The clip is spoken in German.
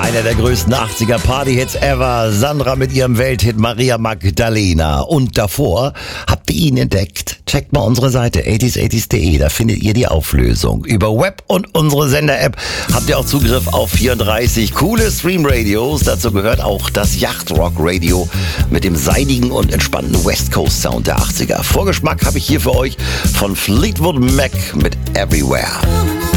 Einer der größten 80er Party-Hits ever. Sandra mit ihrem Welthit Maria Magdalena. Und davor habt ihr ihn entdeckt. Checkt mal unsere Seite 80s80s.de, da findet ihr die Auflösung. Über Web und unsere Sender-App habt ihr auch Zugriff auf 34 coole Stream-Radios. Dazu gehört auch das Yachtrock-Radio mit dem seidigen und entspannten West Coast-Sound der 80er. Vorgeschmack habe ich hier für euch von Fleetwood Mac mit Everywhere.